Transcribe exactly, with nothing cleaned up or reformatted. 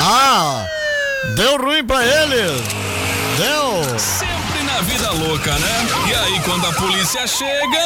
Ah, deu ruim pra eles. Deu. Sempre na vida louca, né? E aí quando a polícia chega...